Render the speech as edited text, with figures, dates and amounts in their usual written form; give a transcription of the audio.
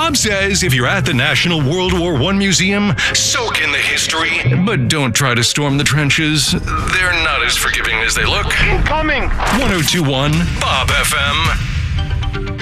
Bob says if you're at the National World War I Museum, soak in the history, but don't try to storm the trenches. They're not as forgiving as they look. Incoming! 1021 Bob FM.